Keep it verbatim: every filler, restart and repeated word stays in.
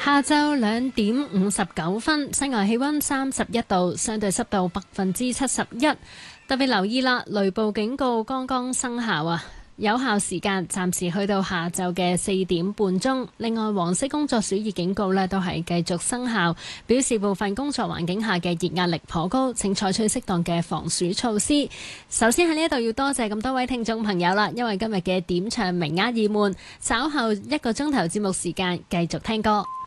下晝兩點五十九分，室外氣溫三十一度，相對濕度百分之七十一。特別留意啦，雷暴警告剛剛生效啊！有效時間暫時去到下晝嘅四點半鐘。另外，黃色工作暑熱警告呢都係繼續生效，表示部分工作環境下嘅熱壓力頗高，請採取適當嘅防暑措施。首先喺呢一度要多謝咁多位聽眾朋友啦，因為今日嘅點唱名額已滿，稍後一個鐘頭節目時間繼續聽歌。